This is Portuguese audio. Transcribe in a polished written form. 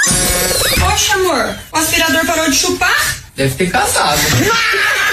Poxa, amor, o aspirador parou de chupar? Deve ter casado.